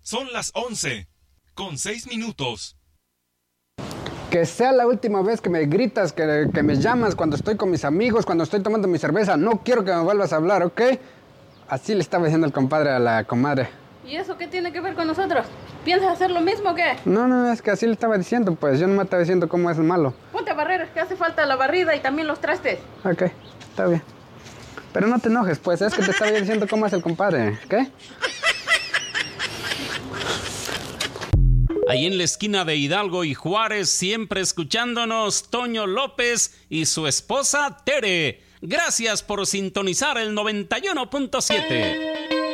Son las 11:06. Que sea la última vez que me gritas, que me llamas cuando estoy con mis amigos, cuando estoy tomando mi cerveza. No quiero que me vuelvas a hablar, ¿ok? Así le estaba diciendo el compadre a la comadre. ¿Y eso qué tiene que ver con nosotros? ¿Piensas hacer lo mismo o qué? No, es que así le estaba diciendo, pues. Yo no me estaba diciendo cómo es malo. Ponte a barrer, que hace falta la barrida y también los trastes. Ok, está bien. Pero no te enojes, pues. Es que te estaba diciendo cómo es el compadre, ¿ok? Ahí en la esquina de Hidalgo y Juárez, siempre escuchándonos, Toño López y su esposa Tere. Gracias por sintonizar el 91.7.